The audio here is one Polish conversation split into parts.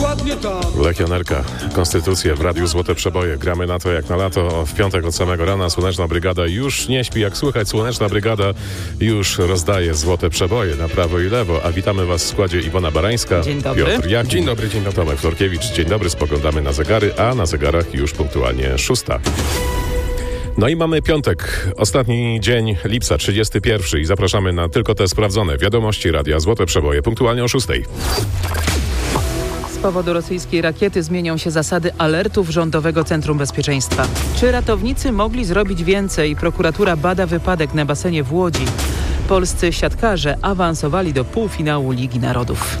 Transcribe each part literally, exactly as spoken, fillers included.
dokładnie tam. Legionerka, Konstytucja w Radiu Złote Przeboje. Gramy na to jak na lato. W piątek od samego rana Słoneczna Brygada już nie śpi. Jak słychać, Słoneczna Brygada już rozdaje złote przeboje na prawo i lewo. A witamy Was w składzie Iwona Barańska, dzień dobry. Piotr Jaki, dzień dobry, dzień dobry. Tomek Florkiewicz. Dzień dobry, spoglądamy na zegary, a na zegarach już punktualnie szósta. No i mamy piątek, ostatni dzień lipca, trzydziesty pierwszy i zapraszamy na tylko te sprawdzone wiadomości Radia Złote Przeboje punktualnie o szóstej. Z powodu rosyjskiej rakiety zmienią się zasady alertów Rządowego Centrum Bezpieczeństwa. Czy ratownicy mogli zrobić więcej? Prokuratura bada wypadek na basenie w Łodzi. Polscy siatkarze awansowali do półfinału Ligi Narodów.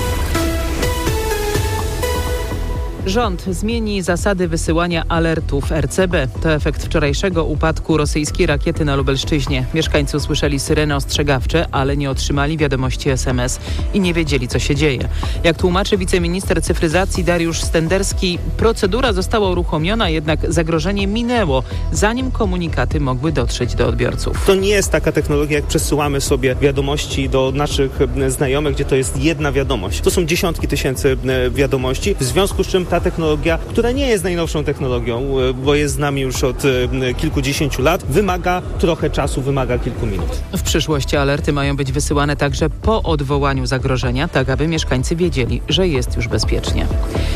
Rząd zmieni zasady wysyłania alertów R C B. To efekt wczorajszego upadku rosyjskiej rakiety na Lubelszczyźnie. Mieszkańcy usłyszeli syreny ostrzegawcze, ale nie otrzymali wiadomości S M S i nie wiedzieli, co się dzieje. Jak tłumaczy wiceminister cyfryzacji Dariusz Stenderski, procedura została uruchomiona, jednak zagrożenie minęło, zanim komunikaty mogły dotrzeć do odbiorców. To nie jest taka technologia, jak przesyłamy sobie wiadomości do naszych znajomych, gdzie to jest jedna wiadomość. To są dziesiątki tysięcy wiadomości, w związku z czym ta technologia, która nie jest najnowszą technologią, bo jest z nami już od kilkudziesięciu lat, wymaga trochę czasu, wymaga kilku minut. W przyszłości alerty mają być wysyłane także po odwołaniu zagrożenia, tak aby mieszkańcy wiedzieli, że jest już bezpiecznie.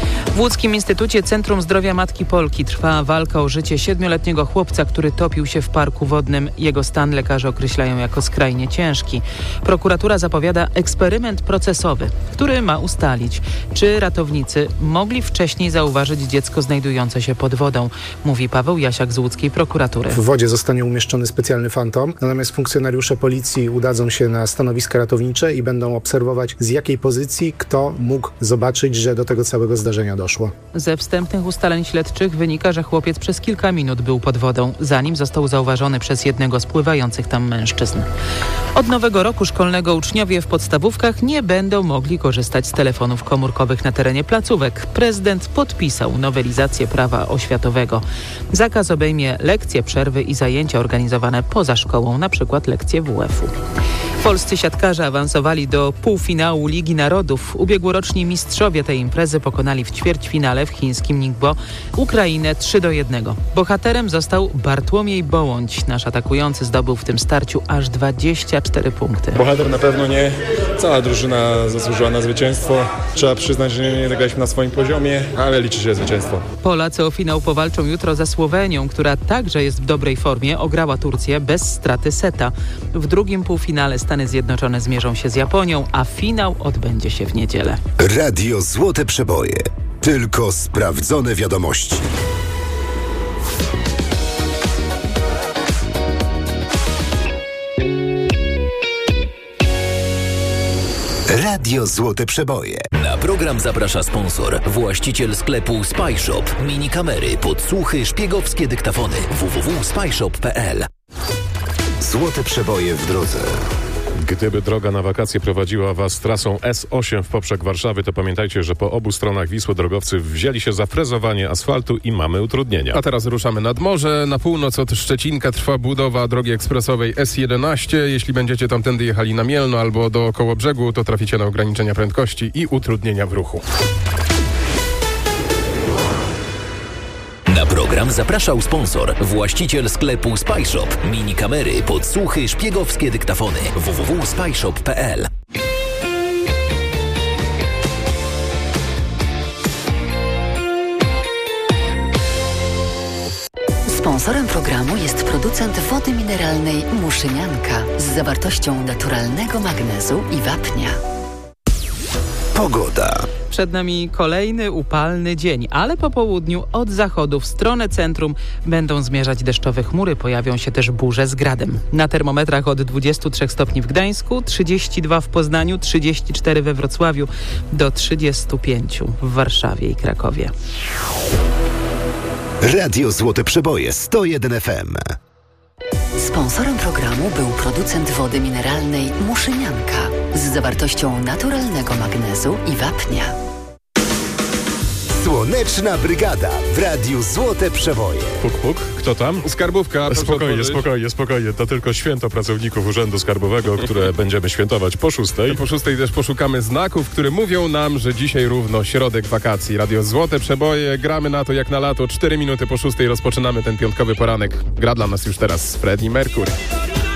W Łódzkim Instytucie Centrum Zdrowia Matki Polki trwa walka o życie siedmioletniego chłopca, który topił się w parku wodnym. Jego stan lekarze określają jako skrajnie ciężki. Prokuratura zapowiada eksperyment procesowy, który ma ustalić, czy ratownicy mogli wcześniej zauważyć dziecko znajdujące się pod wodą, mówi Paweł Jasiak z łódzkiej prokuratury. W wodzie zostanie umieszczony specjalny fantom, natomiast funkcjonariusze policji udadzą się na stanowiska ratownicze i będą obserwować, z jakiej pozycji kto mógł zobaczyć, że do tego całego zdarzenia doszło. Ze wstępnych ustaleń śledczych wynika, że chłopiec przez kilka minut był pod wodą, zanim został zauważony przez jednego z pływających tam mężczyzn. Od nowego roku szkolnego uczniowie w podstawówkach nie będą mogli korzystać z telefonów komórkowych na terenie placówek. Prezydent podpisał nowelizację prawa oświatowego. Zakaz obejmie lekcje, przerwy i zajęcia organizowane poza szkołą, np. lekcje W F u. Polscy siatkarze awansowali do półfinału Ligi Narodów. Ubiegłoroczni mistrzowie tej imprezy pokonali w ćwierćfinale w chińskim Ningbo Ukrainę trzy do jednego. Bohaterem został Bartłomiej Bołądź. Nasz atakujący zdobył w tym starciu aż dwadzieścia cztery punkty. Bohater na pewno nie. Cała drużyna zasłużyła na zwycięstwo. Trzeba przyznać, że nie zagraliśmy na swoim poziomie, ale liczy się zwycięstwo. Polacy o finał powalczą jutro ze Słowenią, która także jest w dobrej formie. Ograła Turcję bez straty seta. W drugim półfinale Stany Zjednoczone zmierzą się z Japonią, a finał odbędzie się w niedzielę. Radio Złote Przeboje. Tylko sprawdzone wiadomości. Radio Złote Przeboje. Na program zaprasza sponsor, właściciel sklepu Spyshop. Mini kamery, podsłuchy, szpiegowskie dyktafony. w w w kropka spyshop kropka p l. Złote Przeboje w drodze. Gdyby droga na wakacje prowadziła Was trasą S osiem w poprzek Warszawy, to pamiętajcie, że po obu stronach Wisły drogowcy wzięli się za frezowanie asfaltu i mamy utrudnienia. A teraz ruszamy nad morze. Na północ od Szczecinka trwa budowa drogi ekspresowej S jedenaście. Jeśli będziecie tamtędy jechali na Mielno albo do Kołobrzegu, to traficie na ograniczenia prędkości i utrudnienia w ruchu. Na program zapraszał sponsor, właściciel sklepu Spyshop. Mini kamery, podsłuchy, szpiegowskie dyktafony. w w w kropka spyshop kropka p l. Sponsorem programu jest producent wody mineralnej Muszynianka z zawartością naturalnego magnezu i wapnia. Pogoda. Przed nami kolejny upalny dzień, ale po południu od zachodu w stronę centrum będą zmierzać deszczowe chmury. Pojawią się też burze z gradem. Na termometrach od dwudziestu trzech stopni w Gdańsku, trzydzieści dwa w Poznaniu, trzydzieści cztery we Wrocławiu, do trzydziestu pięciu w Warszawie i Krakowie. Radio Złote Przeboje sto jeden F M. Sponsorem programu był producent wody mineralnej Muszynianka z zawartością naturalnego magnezu i wapnia. Słone Słoneczna Brygada w Radiu Złote Przeboje. Puk, puk. Kto tam? Skarbówka. proszę Spokojnie, otworzyć. spokojnie, spokojnie. To tylko święto pracowników Urzędu Skarbowego, które będziemy świętować po szóstej. Po szóstej też poszukamy znaków, które mówią nam, że dzisiaj równo środek wakacji. Radio Złote Przeboje, gramy na to jak na lato. Cztery minuty po szóstej rozpoczynamy ten piątkowy poranek. Gra dla nas już teraz Freddie Mercury.